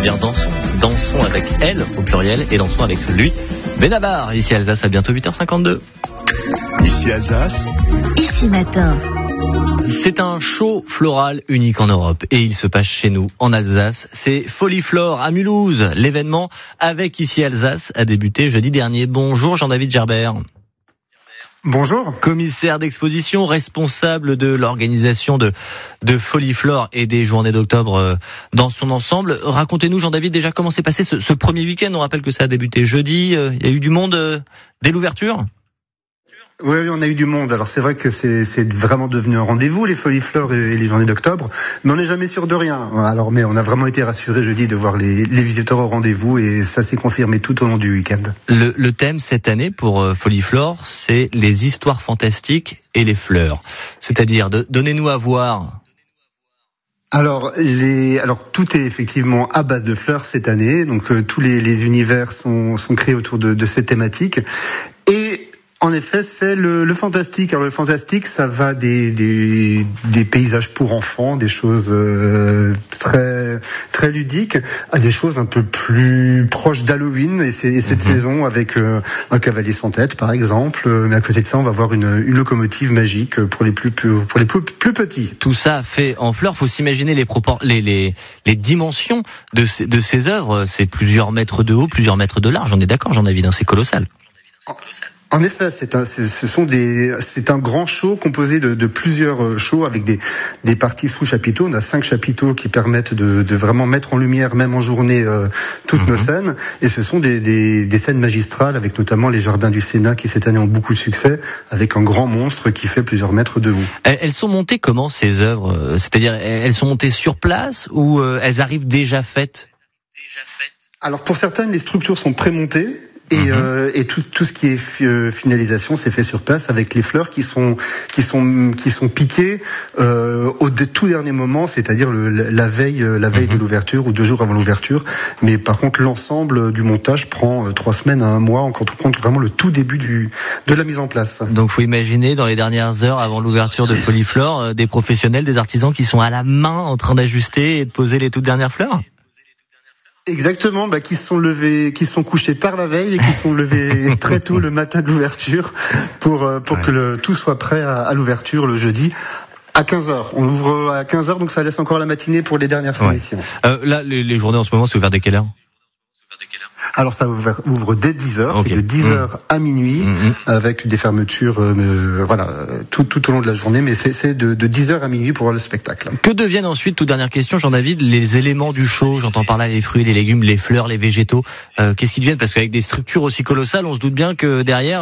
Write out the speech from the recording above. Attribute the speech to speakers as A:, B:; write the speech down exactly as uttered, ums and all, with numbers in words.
A: bien dansons, dansons avec elle au pluriel et dansons avec lui. Benabar, ici Alsace, à bientôt huit heures cinquante-deux.
B: Ici Alsace.
C: Ici matin.
A: C'est un show floral unique en Europe et il se passe chez nous, en Alsace. C'est Foliflore à Mulhouse. L'événement avec Ici Alsace a débuté jeudi dernier. Bonjour Jean-David Gerbert.
D: Bonjour.
A: Commissaire d'exposition, responsable de l'organisation de, de Foliflore et des journées d'octobre euh, dans son ensemble. Racontez-nous Jean-David déjà comment s'est passé ce, ce premier week-end. On rappelle que ça a débuté jeudi. Euh, il y a eu du monde euh, dès l'ouverture ?
D: Oui, oui, on a eu du monde. Alors c'est vrai que c'est, c'est vraiment devenu un rendez-vous, les Foliflore et, et les journées d'octobre, mais on n'est jamais sûr de rien. Alors, mais on a vraiment été rassurés jeudi de voir les, les visiteurs au rendez-vous et ça s'est confirmé tout au long du week-end.
A: Le, le thème cette année pour euh, Foliflore, c'est les histoires fantastiques et les fleurs. C'est-à-dire, de, donnez-nous à voir.
D: Alors, les, alors tout est effectivement à base de fleurs cette année. Donc euh, tous les, les univers sont, sont créés autour de, de cette thématique. Et en effet, c'est le, le fantastique. Alors le fantastique, ça va des, des, des paysages pour enfants, des choses euh, très très ludiques, à des choses un peu plus proches d'Halloween et, c'est, et cette mmh. saison avec euh, un cavalier sans tête, par exemple. Mais à côté de ça, on va avoir une, une locomotive magique pour les plus pour les plus, plus petits.
A: Tout ça fait en fleurs. Faut s'imaginer les propor- les, les les dimensions de ces, de ces œuvres. C'est plusieurs mètres de haut, plusieurs mètres de large. On est d'accord, Jean-David, hein, c'est colossal.
D: C'est colossal. En effet, c'est un, c'est, ce sont des, c'est un grand show composé de, de plusieurs shows avec des, des parties sous chapiteaux. On a cinq chapiteaux qui permettent de, de vraiment mettre en lumière, même en journée, euh, toutes mmh. nos scènes. Et ce sont des, des, des scènes magistrales avec notamment les jardins du Sénat qui cette année ont beaucoup de succès, avec un grand monstre qui fait plusieurs mètres de haut.
A: Elles sont montées comment ces œuvres ? C'est-à-dire, elles sont montées sur place ou elles arrivent déjà faites ?
D: Déjà faites. Alors pour certaines, les structures sont prémontées. Et, euh, et tout, tout ce qui est fi- finalisation, c'est fait sur place avec les fleurs qui sont qui sont qui sont piquées euh, au de, tout dernier moment, c'est-à-dire le, la veille la veille mmh. de l'ouverture ou deux jours avant l'ouverture. Mais par contre, l'ensemble du montage prend euh, trois semaines à un mois, quand on compte vraiment le tout début du de la mise en place.
A: Donc, faut imaginer dans les dernières heures avant l'ouverture de Foliflore, euh, des professionnels, des artisans qui sont à la main en train d'ajuster et de poser les toutes dernières fleurs.
D: Exactement, bah, qui se sont levés, qui se sont couchés tard la veille et qui se sont levés très tôt le matin de l'ouverture pour pour ouais. que le, tout soit prêt à, à l'ouverture le jeudi. À quinze heures. On ouvre à quinze heures, donc ça laisse encore la matinée pour les dernières finitions.
A: Ouais. Euh, là, les, les journées en ce moment, c'est ouvert dès quelle heure ?
D: Alors ça ouvre, ouvre dès dix heures, okay. c'est de dix heures mmh. à minuit, mmh. avec des fermetures euh, voilà, tout, tout au long de la journée, mais c'est, c'est de, de dix heures à minuit pour voir le spectacle.
A: Que deviennent ensuite, toute dernière question, Jean-David, les éléments du show ? J'entends par là les fruits, les légumes, les fleurs, les végétaux. Euh, qu'est-ce qu'ils deviennent ? Parce qu'avec des structures aussi colossales, on se doute bien que derrière,